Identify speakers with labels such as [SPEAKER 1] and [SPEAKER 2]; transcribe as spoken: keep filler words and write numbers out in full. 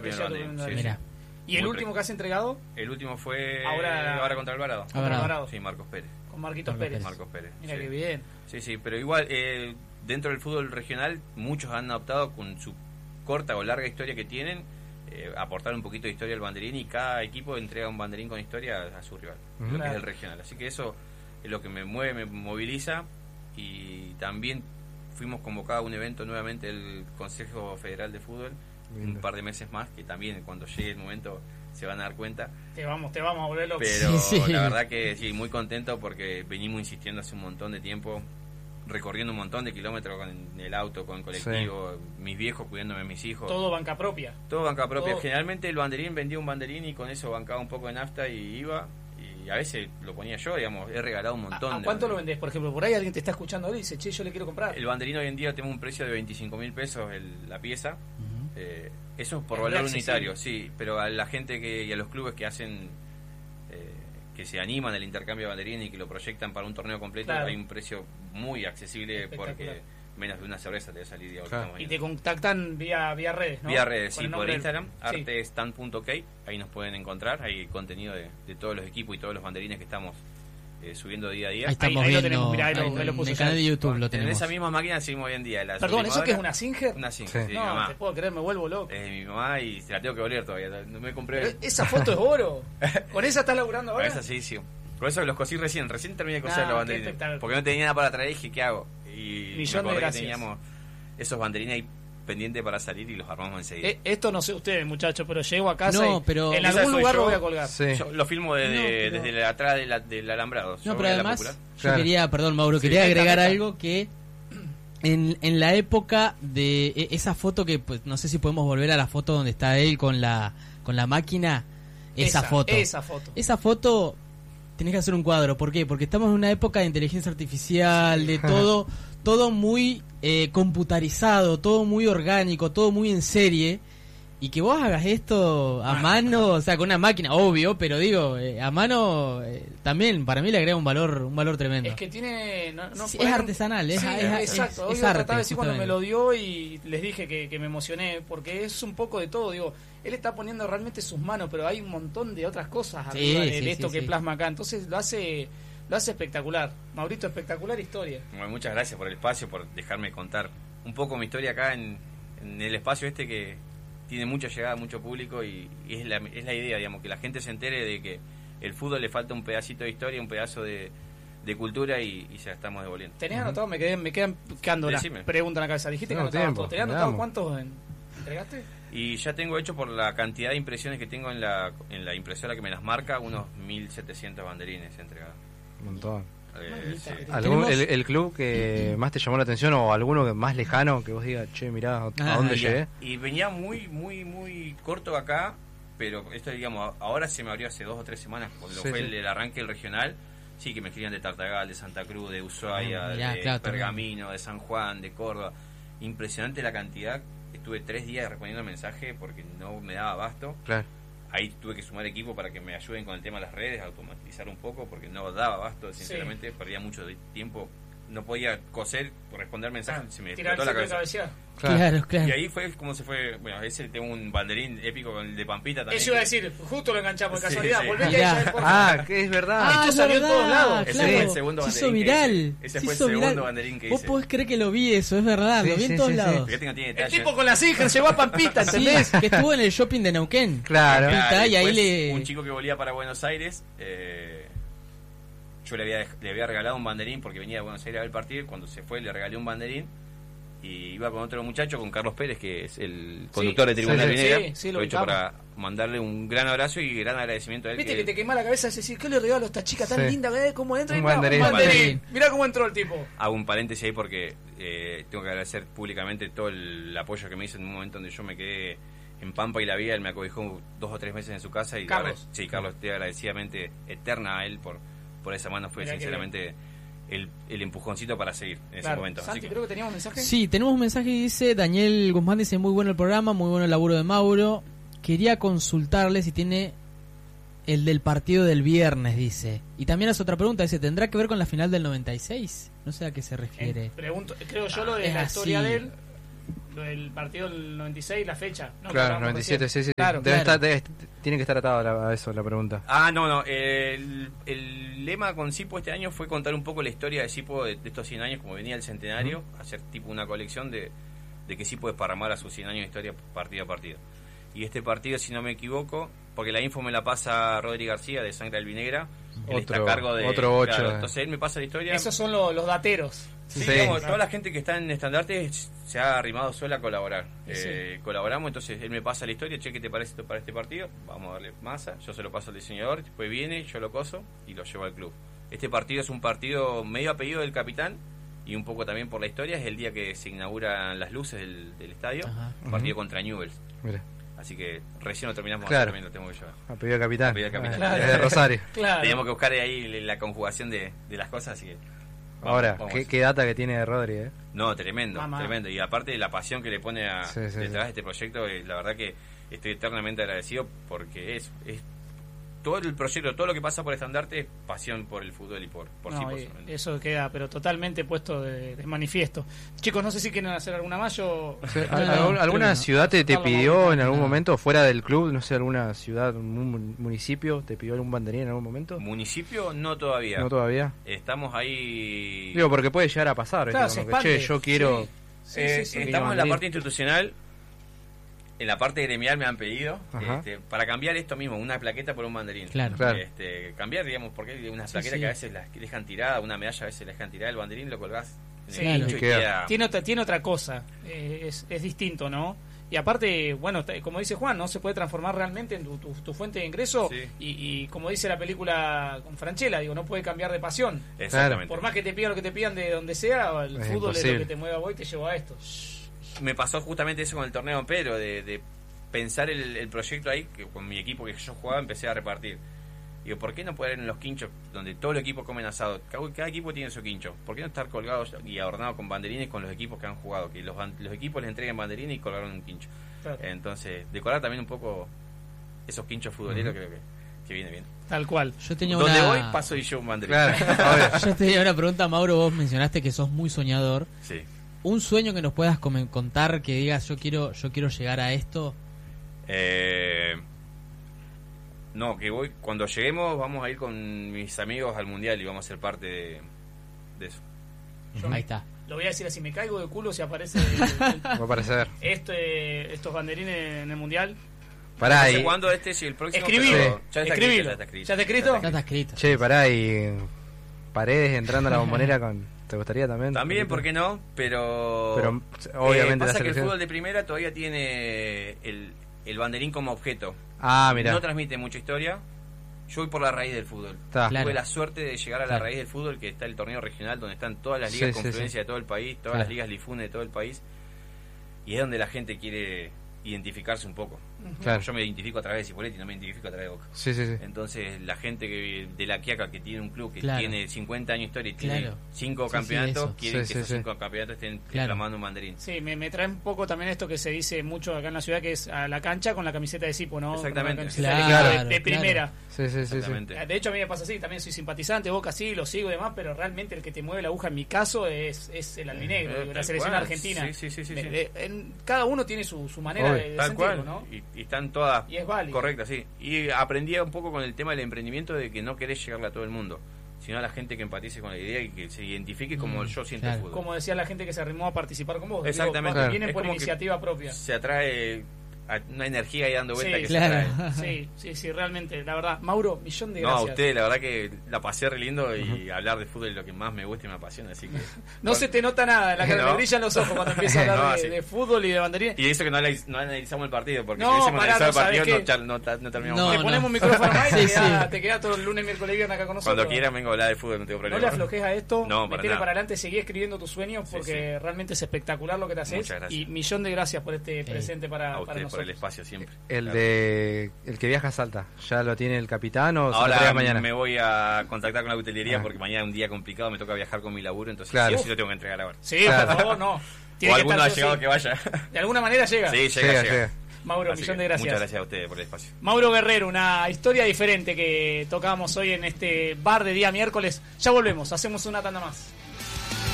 [SPEAKER 1] primer banderín.
[SPEAKER 2] Sí,
[SPEAKER 3] Mira.
[SPEAKER 2] sí.
[SPEAKER 1] ¿Y el último que has entregado?
[SPEAKER 2] El último fue
[SPEAKER 1] ahora,
[SPEAKER 2] ahora contra Alvarado.
[SPEAKER 3] Alvarado.
[SPEAKER 1] Alvarado.
[SPEAKER 2] Sí, Marcos Pérez.
[SPEAKER 1] Con Marquitos
[SPEAKER 3] Marcos
[SPEAKER 1] Pérez.
[SPEAKER 2] Marcos Pérez.
[SPEAKER 1] Mira
[SPEAKER 2] sí.
[SPEAKER 1] qué bien.
[SPEAKER 2] Sí, sí, pero igual eh, dentro del fútbol regional muchos han optado con su corta o larga historia que tienen eh, aportar un poquito de historia al banderín y cada equipo entrega un banderín con historia a, a su rival,
[SPEAKER 3] Uh-huh.
[SPEAKER 2] lo que
[SPEAKER 1] Claro.
[SPEAKER 2] es el regional. Así que eso es lo que me mueve, me moviliza y también fuimos convocados a un evento nuevamente del Consejo Federal de Fútbol
[SPEAKER 4] Lindo.
[SPEAKER 2] un par de meses más, que también cuando llegue el momento se van a dar cuenta.
[SPEAKER 1] Te vamos, te vamos a volver loco.
[SPEAKER 2] Pero
[SPEAKER 3] Sí, sí.
[SPEAKER 2] la verdad que sí, muy contento porque venimos insistiendo hace un montón de tiempo, recorriendo un montón de kilómetros con el auto, con el colectivo, mis viejos cuidándome de mis hijos.
[SPEAKER 1] Todo banca propia.
[SPEAKER 2] Todo banca propia.
[SPEAKER 1] Todo.
[SPEAKER 2] Generalmente el banderín vendía un banderín y con eso bancaba un poco de nafta y iba. Y a veces lo ponía yo, digamos, he regalado un montón.
[SPEAKER 1] ¿A, a
[SPEAKER 2] de
[SPEAKER 1] cuánto lo
[SPEAKER 2] banderines.
[SPEAKER 1] vendés? Por ejemplo, por ahí alguien te está escuchando ahora y dice, che, yo le quiero comprar.
[SPEAKER 2] El banderín hoy en día tenemos un precio de veinticinco mil pesos el- la pieza.
[SPEAKER 3] Ujú.
[SPEAKER 2] Eh, eso es por
[SPEAKER 1] Es
[SPEAKER 2] valor
[SPEAKER 1] re accesible.
[SPEAKER 2] unitario, sí, pero a la gente que y a los clubes que hacen eh, que se animan al intercambio de banderín y que lo proyectan para un torneo completo,
[SPEAKER 1] Claro.
[SPEAKER 2] hay un precio muy accesible
[SPEAKER 1] Espectacular.
[SPEAKER 2] porque menos de una cerveza te va a salir de
[SPEAKER 4] Claro.
[SPEAKER 1] Y te contactan vía vía redes, ¿no?
[SPEAKER 2] vía redes,
[SPEAKER 1] Con
[SPEAKER 2] sí,
[SPEAKER 1] el
[SPEAKER 2] por
[SPEAKER 1] nombre del-
[SPEAKER 2] Instagram,
[SPEAKER 1] Sí.
[SPEAKER 2] artestand punto ok, ahí nos pueden encontrar, hay contenido de, de todos los equipos y todos los banderines que estamos eh, subiendo día a día.
[SPEAKER 3] Ahí estamos
[SPEAKER 1] ahí lo
[SPEAKER 3] viendo.
[SPEAKER 1] tenemos, mirá, ahí lo-
[SPEAKER 3] ahí
[SPEAKER 1] ahí lo
[SPEAKER 3] en
[SPEAKER 1] puso
[SPEAKER 3] el
[SPEAKER 1] ya.
[SPEAKER 3] canal de YouTube lo
[SPEAKER 2] En
[SPEAKER 3] tenemos.
[SPEAKER 2] esa misma máquina seguimos hoy en día. La
[SPEAKER 1] Perdón, ¿eso
[SPEAKER 2] sublimadora-
[SPEAKER 1] qué es una Singer?
[SPEAKER 2] Una Singer,
[SPEAKER 4] Sí.
[SPEAKER 2] sí, mi
[SPEAKER 1] No,
[SPEAKER 2] mamá.
[SPEAKER 1] te puedo creer, me vuelvo loco.
[SPEAKER 2] Es mi mamá y se la tengo que oler todavía. No me compré.
[SPEAKER 1] Pero esa foto es oro. ¿Con esa estás laburando
[SPEAKER 2] Con
[SPEAKER 1] ahora?
[SPEAKER 2] esa sí, sí. Por eso los cosí recién. Recién terminé de coser
[SPEAKER 1] Ah,
[SPEAKER 2] los
[SPEAKER 1] qué
[SPEAKER 2] banderines.
[SPEAKER 1] espectacular.
[SPEAKER 2] Porque no tenía nada para traer y dije, ¿qué hago? Y
[SPEAKER 1] Millón
[SPEAKER 2] me
[SPEAKER 1] de
[SPEAKER 2] acordé que
[SPEAKER 1] gracias.
[SPEAKER 2] teníamos esos banderines ahí pendientes para salir y los armamos enseguida.
[SPEAKER 1] Eh, esto no sé ustedes, muchachos, pero llego a casa
[SPEAKER 3] No,
[SPEAKER 1] y
[SPEAKER 3] pero-
[SPEAKER 1] en
[SPEAKER 2] Esa
[SPEAKER 1] algún
[SPEAKER 2] soy
[SPEAKER 1] lugar
[SPEAKER 2] yo.
[SPEAKER 1] lo voy a colgar.
[SPEAKER 4] Sí.
[SPEAKER 2] Yo lo filmo desde,
[SPEAKER 3] No, pero-
[SPEAKER 2] desde la- atrás de la- del alambrado.
[SPEAKER 3] No,
[SPEAKER 2] Yo
[SPEAKER 3] pero
[SPEAKER 2] voy a la
[SPEAKER 3] además,
[SPEAKER 2] popular.
[SPEAKER 3] yo
[SPEAKER 4] Claro.
[SPEAKER 3] quería, perdón Mauro,
[SPEAKER 2] Sí,
[SPEAKER 3] quería
[SPEAKER 1] meta,
[SPEAKER 3] agregar
[SPEAKER 1] meta.
[SPEAKER 3] algo que en, en la época de e- esa foto que pues no sé si podemos volver a la foto donde está él con la con la máquina, esa, foto.
[SPEAKER 1] Esa foto.
[SPEAKER 3] Esa foto tenés que hacer un cuadro, ¿por qué? Porque estamos en una época de inteligencia artificial, de todo todo muy eh, computarizado, todo muy orgánico, todo muy en serie. Y que vos hagas esto a mano, o sea, con una máquina, obvio, pero digo, eh, a mano eh, también para mí le agrega un valor un valor tremendo.
[SPEAKER 1] Es que tiene... No, no,
[SPEAKER 3] Sí,
[SPEAKER 1] por ahí
[SPEAKER 3] es
[SPEAKER 1] no-
[SPEAKER 3] artesanal, es-
[SPEAKER 1] Sí,
[SPEAKER 3] es- es-
[SPEAKER 1] exacto.
[SPEAKER 3] es
[SPEAKER 1] Hoy lo
[SPEAKER 3] arte,
[SPEAKER 1] trataba de decir cuando me
[SPEAKER 3] justamente.
[SPEAKER 1] lo dio y les dije que, que me emocioné, porque es un poco de todo, digo, él está poniendo realmente sus manos, pero hay un montón de otras cosas
[SPEAKER 3] Sí,
[SPEAKER 1] arriba de,
[SPEAKER 3] sí,
[SPEAKER 1] de esto
[SPEAKER 3] sí,
[SPEAKER 1] que
[SPEAKER 3] sí.
[SPEAKER 1] plasma acá, entonces lo hace lo hace espectacular. Maurito, espectacular historia.
[SPEAKER 2] Bueno, muchas gracias por el espacio, por dejarme contar un poco mi historia acá en, en el espacio este que tiene mucha llegada, mucho público y, y es, la, es la idea, digamos, que la gente se entere de que el fútbol le falta un pedacito de historia, un pedazo de, de cultura y, y se la estamos devolviendo.
[SPEAKER 1] ¿Tenés anotado? Me, quedé, me quedan quedando las
[SPEAKER 2] Decime.
[SPEAKER 1] preguntas en la cabeza. Dijiste que
[SPEAKER 4] Tengo
[SPEAKER 1] anotabas
[SPEAKER 4] tiempo,
[SPEAKER 1] todo. ¿Tenés
[SPEAKER 4] le
[SPEAKER 1] anotado
[SPEAKER 4] damos.
[SPEAKER 1] cuántos en- entregaste?
[SPEAKER 2] Y ya tengo hecho por la cantidad de impresiones que tengo en la, en la impresora que me las marca, unos mil setecientos banderines entregados.
[SPEAKER 4] Un montón.
[SPEAKER 2] Eh,
[SPEAKER 1] Mamita,
[SPEAKER 2] sí.
[SPEAKER 1] que te-
[SPEAKER 4] ¿Algún,
[SPEAKER 3] Tenemos-
[SPEAKER 4] el, el club que más te llamó la atención o alguno que más lejano que vos digas, che, mirá, ¿a
[SPEAKER 3] Ah,
[SPEAKER 4] dónde
[SPEAKER 3] ya.
[SPEAKER 4] llegué?
[SPEAKER 2] Y venía muy, muy, muy corto acá, pero esto, digamos, ahora se me abrió hace dos o tres semanas, cuando
[SPEAKER 4] Sí,
[SPEAKER 2] fue
[SPEAKER 4] sí.
[SPEAKER 2] el, el arranque del regional. Sí, que me escribían de Tartagal, de Santa Cruz, de Ushuaia,
[SPEAKER 3] Ah, mirá,
[SPEAKER 2] de
[SPEAKER 3] claro,
[SPEAKER 2] Pergamino, de San Juan, de Córdoba. Impresionante la cantidad. Estuve tres días respondiendo mensajes porque no me daba abasto.
[SPEAKER 4] Claro.
[SPEAKER 2] Ahí tuve que sumar equipo para que me ayuden con el tema de las redes, automatizar un poco, porque no daba abasto, sinceramente, perdía mucho de tiempo. No podía coser, responder mensajes, se me
[SPEAKER 1] Tirar
[SPEAKER 2] explotó la
[SPEAKER 1] el centro de
[SPEAKER 2] cabeza.
[SPEAKER 1] cabecear.
[SPEAKER 4] Claro.
[SPEAKER 3] Claro, claro.
[SPEAKER 2] Y ahí fue como se fue. Bueno, ese tengo un banderín épico con el de Pampita también.
[SPEAKER 1] Eso iba a decir, justo lo enganchamos de
[SPEAKER 2] Sí,
[SPEAKER 1] casualidad.
[SPEAKER 2] sí.
[SPEAKER 1] Volvé que
[SPEAKER 3] Mirá.
[SPEAKER 1] ahí ya es porfa.
[SPEAKER 4] Ah, que es verdad.
[SPEAKER 1] Esto
[SPEAKER 3] es
[SPEAKER 1] salió en
[SPEAKER 3] verdad,
[SPEAKER 1] todos lados.
[SPEAKER 2] Ese
[SPEAKER 3] claro.
[SPEAKER 2] fue el segundo
[SPEAKER 3] Se hizo
[SPEAKER 2] banderín que
[SPEAKER 3] viral.
[SPEAKER 2] hice. Ese
[SPEAKER 3] se
[SPEAKER 2] fue el
[SPEAKER 3] hizo
[SPEAKER 2] segundo
[SPEAKER 3] viral.
[SPEAKER 2] banderín que
[SPEAKER 3] Vos
[SPEAKER 2] hice.
[SPEAKER 3] podés creer que lo vi eso, es verdad,
[SPEAKER 4] Sí,
[SPEAKER 3] lo vi
[SPEAKER 4] sí,
[SPEAKER 3] en todos
[SPEAKER 4] sí, sí.
[SPEAKER 3] lados.
[SPEAKER 2] Fíjate que no tiene
[SPEAKER 1] El
[SPEAKER 2] detalle.
[SPEAKER 1] tipo con la Singer llegó a Pampita,
[SPEAKER 3] Sí,
[SPEAKER 1] ¿entendés?
[SPEAKER 3] que estuvo en el shopping de Neuquén.
[SPEAKER 4] Claro.
[SPEAKER 3] Pampita,
[SPEAKER 2] Claro,
[SPEAKER 3] y ahí
[SPEAKER 2] después,
[SPEAKER 3] le...
[SPEAKER 2] un chico que volvía para Buenos Aires, eh, yo le había, le había regalado un banderín porque venía de Buenos Aires a ver el partido. Cuando se fue le regalé un banderín y iba con otro muchacho, con Carlos Pérez, que es el conductor de Tribuna
[SPEAKER 4] sí, sí.
[SPEAKER 2] Albinera.
[SPEAKER 1] Sí, sí, lo
[SPEAKER 2] Aprovecho
[SPEAKER 1] ubicamos.
[SPEAKER 2] para mandarle un gran abrazo y gran agradecimiento a él.
[SPEAKER 1] Viste que te quema la cabeza es decir, ¿qué le regalo a esta chica tan
[SPEAKER 4] Sí.
[SPEAKER 1] linda? ¿Ves cómo entra?
[SPEAKER 4] Un
[SPEAKER 1] y mirá,
[SPEAKER 4] banderín.
[SPEAKER 1] un banderín.
[SPEAKER 3] Banderín.
[SPEAKER 1] Mirá cómo entró el tipo.
[SPEAKER 2] Hago un paréntesis ahí porque eh, tengo que agradecer públicamente todo el apoyo que me hizo en un momento donde yo me quedé en Pampa y la Vía. Él me acobijó dos o tres meses en su casa y
[SPEAKER 1] Carlos.
[SPEAKER 2] la verdad- sí, Carlos, estoy agradecidamente eterna a él por, por esa mano. Fue
[SPEAKER 1] Mirá qué
[SPEAKER 2] sinceramente el, el empujoncito para seguir en ese
[SPEAKER 1] Claro.
[SPEAKER 2] momento. Así
[SPEAKER 1] Santi,
[SPEAKER 2] que-
[SPEAKER 1] creo que teníamos mensaje.
[SPEAKER 3] Sí, tenemos un mensaje que dice, Daniel Guzmán dice, muy bueno el programa, muy bueno el laburo de Mauro. Quería consultarle si tiene el del partido del viernes, dice. Y también hace otra pregunta, dice, ¿tendrá que ver con la final del noventa y seis? No sé a qué se refiere.
[SPEAKER 1] Eh, pregunto, creo yo lo de
[SPEAKER 3] Es
[SPEAKER 1] la
[SPEAKER 3] así.
[SPEAKER 1] historia de él. lo del partido del noventa y seis, la fecha. ¿no?
[SPEAKER 4] Claro, noventa y siete, sí, sí.
[SPEAKER 1] Claro,
[SPEAKER 4] Debe
[SPEAKER 3] claro.
[SPEAKER 4] estar- debe- tiene que estar atado a, la- a eso la pregunta.
[SPEAKER 2] Ah, no, no. El, el lema con Sipo este año fue contar un poco la historia de Sipo de, de estos cien años, como venía el centenario, uh-huh. hacer tipo una colección de, de que Sipo desparramar a sus cien años de historia partido a partido. Y este partido, si no me equivoco, porque la info me la pasa Rodri García de Sangre Albinegra, él está a cargo de...
[SPEAKER 4] otro ocho.
[SPEAKER 2] Claro, entonces él me pasa la historia.
[SPEAKER 1] Esos son lo- los dateros.
[SPEAKER 2] Sí,
[SPEAKER 4] Sí.
[SPEAKER 2] digamos, toda la gente que está en estandarte se ha arrimado sola a colaborar.
[SPEAKER 1] Sí.
[SPEAKER 2] Eh, colaboramos, entonces él me pasa la historia, che, ¿qué te parece esto para este partido? Vamos a darle masa, yo se lo paso al diseñador, después viene, yo lo coso y lo llevo al club. Este partido es un partido medio a pedido del capitán y un poco también por la historia, es el día que se inauguran las luces del, del estadio,
[SPEAKER 3] Ajá.
[SPEAKER 2] un partido
[SPEAKER 4] Ujú.
[SPEAKER 2] contra Newell's.
[SPEAKER 4] Mira,
[SPEAKER 2] Así que recién lo terminamos,
[SPEAKER 4] Claro.
[SPEAKER 2] también lo tengo que llevar.
[SPEAKER 4] a pedido de capitán.
[SPEAKER 2] A pedido de capitán.
[SPEAKER 4] Ah,
[SPEAKER 1] Claro.
[SPEAKER 4] es de Rosario.
[SPEAKER 1] Claro.
[SPEAKER 2] Teníamos que buscar ahí la conjugación de, de las cosas, así que... vamos,
[SPEAKER 4] Ahora,
[SPEAKER 2] vamos.
[SPEAKER 4] ¿qué, qué data que tiene de Rodri, ¿eh?
[SPEAKER 2] No, tremendo,
[SPEAKER 1] Mamá.
[SPEAKER 2] tremendo. Y aparte la pasión que le pone a,
[SPEAKER 4] Sí, sí,
[SPEAKER 2] detrás
[SPEAKER 4] sí.
[SPEAKER 2] de este proyecto, eh, la verdad que estoy eternamente agradecido porque es, es todo el proyecto, todo lo que pasa por Estandarte es pasión por el fútbol y por, por
[SPEAKER 1] No,
[SPEAKER 2] Sipo
[SPEAKER 1] y
[SPEAKER 2] solamente.
[SPEAKER 1] eso queda pero totalmente puesto de, de manifiesto. Chicos, no sé si quieren hacer alguna más. Yo
[SPEAKER 4] Sí,
[SPEAKER 3] No,
[SPEAKER 4] ¿al-
[SPEAKER 3] no,
[SPEAKER 4] algún-
[SPEAKER 3] creo
[SPEAKER 4] ¿Alguna
[SPEAKER 3] que no.
[SPEAKER 4] ciudad te, te
[SPEAKER 1] Carlos
[SPEAKER 4] pidió
[SPEAKER 1] Mauricio,
[SPEAKER 4] en algún
[SPEAKER 3] no.
[SPEAKER 4] momento, fuera del club, no sé, alguna ciudad, un mun- municipio, te pidió algún banderín en algún momento?
[SPEAKER 2] Municipio no todavía.
[SPEAKER 4] ¿No todavía?
[SPEAKER 2] Estamos ahí.
[SPEAKER 4] Digo, porque puede llegar a pasar, ¿viste?
[SPEAKER 1] Claro, se
[SPEAKER 4] Como que,
[SPEAKER 1] expande.
[SPEAKER 4] che, yo quiero...
[SPEAKER 1] Sí, sí,
[SPEAKER 2] Eh,
[SPEAKER 1] sí, sí.
[SPEAKER 2] estamos en la
[SPEAKER 4] Madrid.
[SPEAKER 2] parte institucional. En la parte gremial me han pedido
[SPEAKER 4] Ajá.
[SPEAKER 2] este, para cambiar esto mismo, una plaqueta por un banderín.
[SPEAKER 3] Claro.
[SPEAKER 4] Claro.
[SPEAKER 2] Este, cambiar, digamos, porque hay unas
[SPEAKER 3] Sí,
[SPEAKER 2] plaquetas
[SPEAKER 3] sí.
[SPEAKER 2] que a veces las dejan tirada, una medalla a veces la dejan tirada, el banderín lo colgás en
[SPEAKER 1] Sí.
[SPEAKER 2] el
[SPEAKER 3] Claro.
[SPEAKER 2] pincho y
[SPEAKER 4] Queda.
[SPEAKER 2] queda.
[SPEAKER 1] Tiene otra, tiene otra cosa, eh, es, es distinto, ¿no? Y aparte, bueno, t- como dice Juan, ¿no? Se puede transformar realmente en tu, tu, tu fuente de ingreso
[SPEAKER 2] Sí.
[SPEAKER 1] y, y como dice la película con Franchella, digo, no puede cambiar de pasión.
[SPEAKER 2] Exactamente.
[SPEAKER 1] Por más que te pidan lo que te pidan de donde sea, el
[SPEAKER 4] Es
[SPEAKER 1] fútbol es
[SPEAKER 4] imposible.
[SPEAKER 1] lo que te mueve a vos y te lleva a esto.
[SPEAKER 2] Me pasó justamente eso con el torneo Don Pedro, de, de pensar el, el proyecto ahí, que con mi equipo que yo jugaba empecé a repartir. Digo, ¿por qué no poner en los quinchos donde todo el equipo comen asado? Cada, cada equipo tiene su quincho. ¿Por qué no estar colgados y adornados con banderines con los equipos que han jugado? Que los, ban- los equipos les entreguen banderines y colgaron un quincho.
[SPEAKER 1] Claro.
[SPEAKER 2] Entonces, decorar también un poco esos quinchos futboleros,
[SPEAKER 4] Ujú.
[SPEAKER 2] creo que, que viene bien.
[SPEAKER 1] Tal cual.
[SPEAKER 3] Yo tenía
[SPEAKER 2] Donde
[SPEAKER 3] una...
[SPEAKER 2] voy, paso y yo un banderín.
[SPEAKER 4] Claro, obvio.
[SPEAKER 3] Yo tenía una pregunta, Mauro, vos mencionaste que sos muy soñador.
[SPEAKER 2] Sí.
[SPEAKER 3] Un sueño que nos puedas comen- contar, que digas, yo quiero yo quiero llegar a esto.
[SPEAKER 2] Eh, no, que voy cuando lleguemos vamos a ir con mis amigos al mundial y vamos a ser parte de, de eso.
[SPEAKER 1] Yo
[SPEAKER 3] Ahí está.
[SPEAKER 1] Lo voy a decir así, me caigo de culo si aparece el- el-
[SPEAKER 4] Va a parecer.
[SPEAKER 1] este, estos banderines en el mundial.
[SPEAKER 4] Pará,
[SPEAKER 2] No sé
[SPEAKER 4] y...
[SPEAKER 2] cuándo este si el próximo.
[SPEAKER 1] Escribilo,
[SPEAKER 2] pero ya está
[SPEAKER 1] escribilo.
[SPEAKER 2] escrito,
[SPEAKER 1] ¿Ya está escrito?
[SPEAKER 3] Ya está escrito.
[SPEAKER 4] Che, pará, y... Paredes entrando a la bombonera con... ¿Te gustaría también?
[SPEAKER 2] También, ¿por qué no? Pero.
[SPEAKER 4] Pero,
[SPEAKER 2] eh,
[SPEAKER 4] obviamente, la
[SPEAKER 2] pasa que el
[SPEAKER 4] selección...
[SPEAKER 2] fútbol de primera todavía tiene el, el banderín como objeto.
[SPEAKER 4] Ah, mira.
[SPEAKER 2] No transmite mucha historia. Yo voy por la raíz del fútbol.
[SPEAKER 4] Está.
[SPEAKER 3] Claro.
[SPEAKER 2] Tuve la suerte de llegar a la
[SPEAKER 3] Claro.
[SPEAKER 2] raíz del fútbol, que está el torneo regional, donde están todas las
[SPEAKER 4] Sí,
[SPEAKER 2] ligas
[SPEAKER 4] sí,
[SPEAKER 2] confluencia
[SPEAKER 4] sí.
[SPEAKER 2] de todo el país, todas
[SPEAKER 3] Claro.
[SPEAKER 2] las ligas Lifune de todo el país. Y es donde la gente quiere identificarse un poco.
[SPEAKER 4] Claro.
[SPEAKER 2] Yo me identifico a través de Cipolletti, no me identifico a través de Boca.
[SPEAKER 4] Sí, sí, sí.
[SPEAKER 2] Entonces, la gente que de la Quiaca, que tiene un club que
[SPEAKER 3] Claro.
[SPEAKER 2] tiene cincuenta años de historia y tiene
[SPEAKER 3] Claro.
[SPEAKER 2] cinco
[SPEAKER 3] Sí,
[SPEAKER 2] campeonatos,
[SPEAKER 3] sí, eso.
[SPEAKER 2] quieren
[SPEAKER 4] Sí,
[SPEAKER 2] que
[SPEAKER 4] sí,
[SPEAKER 2] esos
[SPEAKER 4] sí.
[SPEAKER 2] cinco campeonatos estén
[SPEAKER 3] Claro.
[SPEAKER 2] reclamando un banderín.
[SPEAKER 1] Sí, me, me trae un poco también esto que se dice mucho acá en la ciudad, que es a la cancha con la camiseta de Sipo, ¿no?
[SPEAKER 2] Exactamente.
[SPEAKER 1] Con la camiseta del
[SPEAKER 3] Claro,
[SPEAKER 1] equipo de, de
[SPEAKER 3] claro.
[SPEAKER 1] primera.
[SPEAKER 4] Sí, sí, sí, sí.
[SPEAKER 2] Exactamente.
[SPEAKER 1] De hecho, a mí me pasa así, también soy simpatizante, Boca sí, lo sigo y demás, pero realmente el que te mueve la aguja en mi caso es, es el albinegro,
[SPEAKER 2] Eh,
[SPEAKER 1] digo, la
[SPEAKER 2] tal
[SPEAKER 1] selección
[SPEAKER 2] cual.
[SPEAKER 1] argentina.
[SPEAKER 2] Sí, sí, sí, sí,
[SPEAKER 1] De-
[SPEAKER 2] sí.
[SPEAKER 1] de- en- cada uno tiene su, su manera
[SPEAKER 4] Obvio.
[SPEAKER 1] de, de
[SPEAKER 2] Tal
[SPEAKER 1] sentirlo,
[SPEAKER 2] cual.
[SPEAKER 1] ¿no?
[SPEAKER 2] Y, y están todas
[SPEAKER 1] Y es válido.
[SPEAKER 2] correctas, sí. Y aprendí un poco con el tema del emprendimiento de que no querés llegarle a todo el mundo, sino a la gente que empatice con la idea y que se identifique como
[SPEAKER 3] Mm,
[SPEAKER 2] yo siento
[SPEAKER 3] claro.
[SPEAKER 2] el fútbol.
[SPEAKER 1] Como decía la gente que se arrimó a participar con vos. digo,
[SPEAKER 2] Exactamente.
[SPEAKER 1] cuando
[SPEAKER 4] Claro.
[SPEAKER 1] vienen
[SPEAKER 2] Es
[SPEAKER 1] por
[SPEAKER 2] como que-
[SPEAKER 1] iniciativa propia.
[SPEAKER 2] Se atrae a una energía ahí dando vuelta
[SPEAKER 1] Sí,
[SPEAKER 2] que
[SPEAKER 3] claro.
[SPEAKER 2] se atrae.
[SPEAKER 1] Sí, sí, sí, realmente, la verdad. Mauro, millón de
[SPEAKER 2] No,
[SPEAKER 1] gracias.
[SPEAKER 2] a usted, la verdad que la pasé re lindo y hablar de fútbol es lo que más me gusta y me apasiona, así que...
[SPEAKER 1] No se te nota nada, en la cara
[SPEAKER 2] No.
[SPEAKER 1] me brillan los ojos cuando empieza a hablar
[SPEAKER 2] No,
[SPEAKER 1] de,
[SPEAKER 2] sí.
[SPEAKER 1] de fútbol y de banderines.
[SPEAKER 2] Y eso que no, analiz- no analizamos el partido, porque
[SPEAKER 1] No,
[SPEAKER 2] si hubiésemos
[SPEAKER 1] pará,
[SPEAKER 2] analizado
[SPEAKER 1] no,
[SPEAKER 2] el partido
[SPEAKER 1] ¿sabes
[SPEAKER 2] no,
[SPEAKER 1] qué?
[SPEAKER 2] chal- no, ta- no terminamos
[SPEAKER 3] No,
[SPEAKER 2] mal.
[SPEAKER 1] Te
[SPEAKER 3] no.
[SPEAKER 1] ponemos un micrófono más y
[SPEAKER 3] Sí,
[SPEAKER 1] te, queda,
[SPEAKER 3] sí.
[SPEAKER 1] te queda todo el lunes, miércoles y viernes acá con nosotros.
[SPEAKER 2] Cuando quieran vengo a hablar de fútbol, no tengo
[SPEAKER 1] No
[SPEAKER 2] problema.
[SPEAKER 1] le aflojes a esto,
[SPEAKER 2] No, para
[SPEAKER 1] metele
[SPEAKER 2] nada.
[SPEAKER 1] para adelante, seguí escribiendo tus sueños
[SPEAKER 2] Sí,
[SPEAKER 1] porque realmente es espectacular lo que te haces.
[SPEAKER 2] Muchas gracias.
[SPEAKER 1] Y millón de gracias por este
[SPEAKER 3] Sí.
[SPEAKER 1] presente para,
[SPEAKER 2] A
[SPEAKER 1] para
[SPEAKER 2] ustedes por
[SPEAKER 1] nosotros.
[SPEAKER 2] el espacio siempre.
[SPEAKER 4] El
[SPEAKER 2] Claro.
[SPEAKER 4] de... El que viaja a Salta. ¿Ya lo tiene el capitán o se lo
[SPEAKER 2] Ahora
[SPEAKER 4] trae mañana?
[SPEAKER 2] me voy a contactar con la utilería
[SPEAKER 4] Ah.
[SPEAKER 2] porque mañana es un día complicado, me toca viajar con mi laburo, entonces
[SPEAKER 4] Claro.
[SPEAKER 2] sí o sí lo tengo que entregar ahora.
[SPEAKER 1] Sí,
[SPEAKER 4] Claro.
[SPEAKER 1] por favor, no. Tiene
[SPEAKER 2] O
[SPEAKER 1] que
[SPEAKER 2] alguno
[SPEAKER 1] estar
[SPEAKER 2] ha
[SPEAKER 1] sí o
[SPEAKER 2] llegado
[SPEAKER 1] sí.
[SPEAKER 2] que vaya.
[SPEAKER 1] De alguna manera llega.
[SPEAKER 2] Sí, llega,
[SPEAKER 4] Llega,
[SPEAKER 2] llega.
[SPEAKER 4] llega.
[SPEAKER 1] Mauro,
[SPEAKER 2] Así
[SPEAKER 1] millón
[SPEAKER 2] que
[SPEAKER 1] de gracias.
[SPEAKER 2] Muchas gracias a ustedes por el espacio.
[SPEAKER 1] Mauro Guerrero, una historia diferente que tocamos hoy en este bar de día miércoles. Ya volvemos, hacemos una tanda más.